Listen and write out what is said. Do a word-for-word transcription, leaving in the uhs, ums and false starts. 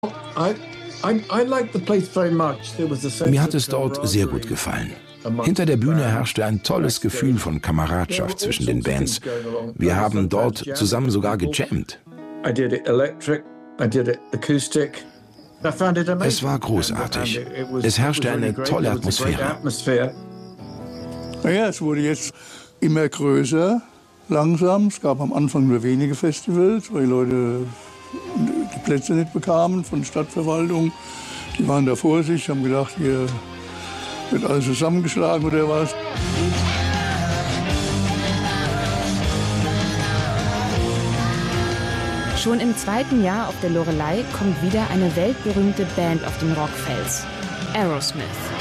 Mir hat es dort sehr gut gefallen. Hinter der Bühne herrschte ein tolles Gefühl von Kameradschaft zwischen den Bands. Wir haben dort zusammen sogar gejammt. Es war großartig. Es herrschte eine tolle Atmosphäre. Naja, es wurde jetzt immer größer, langsam. Es gab am Anfang nur wenige Festivals, weil die Leute die Plätze nicht bekamen von der Stadtverwaltung. Die waren da vorsichtig, haben gedacht, hier wird alles zusammengeschlagen oder was. Schon im zweiten Jahr auf der Loreley kommt wieder eine weltberühmte Band auf den Rockfels: Aerosmith.